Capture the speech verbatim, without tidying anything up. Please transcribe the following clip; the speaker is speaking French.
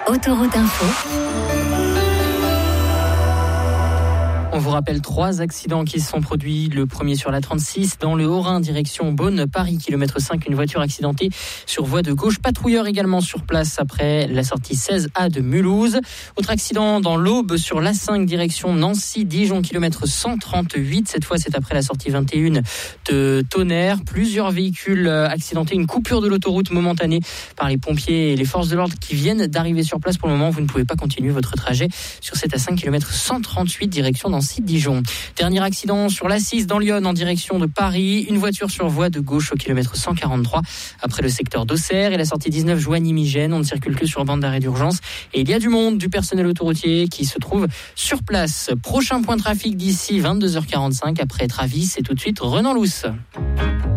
Autoroute Info. On vous rappelle trois accidents qui se sont produits. Le premier sur la trente-six, dans le Haut-Rhin, direction Beaune-Paris, kilomètre cinq, une voiture accidentée sur voie de gauche. Patrouilleur également sur place après la sortie seize A de Mulhouse. Autre accident dans l'Aube sur l'A cinq, direction Nancy-Dijon, kilomètre cent trente-huit. Cette fois, c'est après la sortie vingt et un de Tonnerre. Plusieurs véhicules accidentés, une coupure de l'autoroute momentanée par les pompiers et les forces de l'ordre qui viennent d'arriver sur place. Pour le moment, vous ne pouvez pas continuer votre trajet sur cette A cinq, kilomètre cent trente-huit, direction Nancy. Dijon. Dernier accident sur l'A six dans Lyon en direction de Paris. Une voiture sur voie de gauche au kilomètre cent quarante-trois après le secteur d'Auxerre et la sortie dix-neuf Joigny-Migène. On ne circule que sur bande d'arrêt d'urgence et il y a du monde, du personnel autoroutier qui se trouve sur place. Prochain point trafic d'ici vingt-deux heures quarante-cinq après Travis et tout de suite Renan Luce.